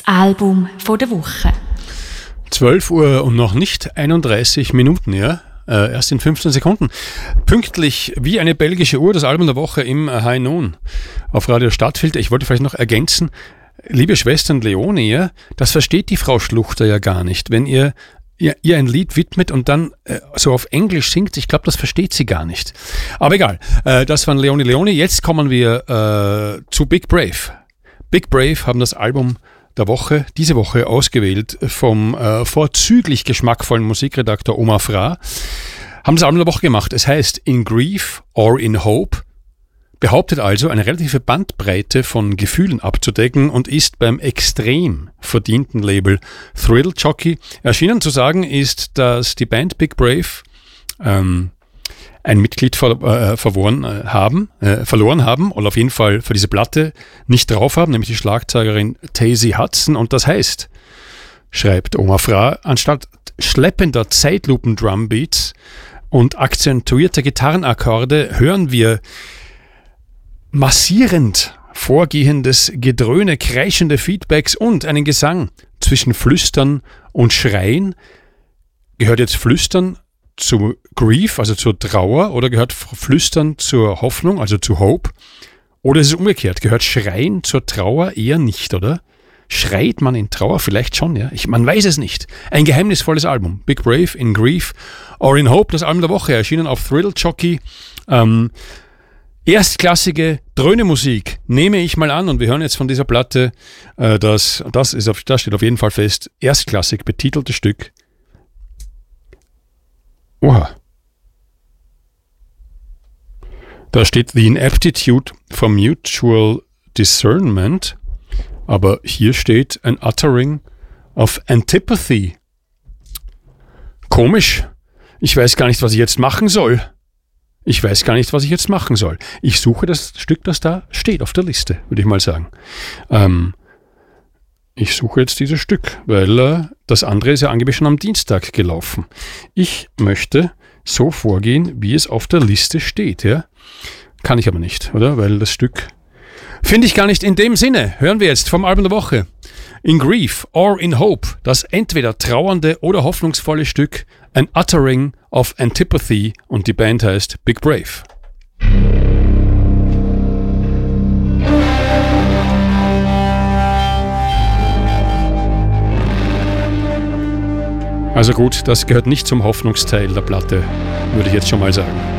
Album von der Woche. 12 Uhr und noch nicht 31 Minuten, ja? Erst in 15 Sekunden. Pünktlich wie eine belgische Uhr, das Album der Woche im High Noon auf Radio Stadtfilter. Ich wollte vielleicht noch ergänzen, liebe Schwestern Leonie, ja, das versteht die Frau Schluchter ja gar nicht. Wenn ihr ein Lied widmet und dann so auf Englisch singt, ich glaube, das versteht sie gar nicht. Aber egal, das waren Leonie. Jetzt kommen wir zu Big Brave. Big Brave haben das Album der Woche, diese Woche ausgewählt vom vorzüglich geschmackvollen Musikredakteur Omar Fra. Haben das Album der Woche gemacht. Es heißt In Grief or in Hope, behauptet also, eine relative Bandbreite von Gefühlen abzudecken und ist beim extrem verdienten Label Thrill Jockey erschienen. Zu sagen ist, dass die Band Big Brave ein Mitglied verloren haben oder auf jeden Fall für diese Platte nicht drauf haben, nämlich die Schlagzeugerin Tazy Hudson. Und das heißt, schreibt Omar Fra, anstatt schleppender Zeitlupen-Drumbeats und akzentuierter Gitarrenakkorde hören wir massierend vorgehendes Gedröhne, kreischende Feedbacks und einen Gesang zwischen Flüstern und Schreien. Gehört jetzt Flüstern zu Grief, also zur Trauer, oder gehört Flüstern zur Hoffnung, also zu Hope? Oder ist es umgekehrt? Gehört Schreien zur Trauer eher nicht, oder? Schreit man in Trauer? Vielleicht schon, ja. Man weiß es nicht. Ein geheimnisvolles Album. Big Brave, In Grief or in Hope, das Album der Woche, erschienen auf Thrill Jockey. Erstklassige Dröhnemusik, nehme ich mal an, und wir hören jetzt von dieser Platte, das steht auf jeden Fall fest, erstklassig betiteltes Stück. Oha. Da steht The Inaptitude for Mutual Discernment, aber hier steht An Uttering of Antipathy. Komisch. Ich weiß gar nicht, was ich jetzt machen soll. Ich suche das Stück, das da steht auf der Liste, würde ich mal sagen. Ich suche jetzt dieses Stück, weil das andere ist ja angeblich schon am Dienstag gelaufen. Ich möchte so vorgehen, wie es auf der Liste steht. Ja? Kann ich aber nicht, oder? Weil das Stück finde ich gar nicht. In dem Sinne hören wir jetzt vom Album der Woche In Grief or in Hope, das entweder trauernde oder hoffnungsvolle Stück An Uttering of Antipathy, und die Band heißt Big Brave. Also gut, das gehört nicht zum Hoffnungsteil der Platte, würde ich jetzt schon mal sagen.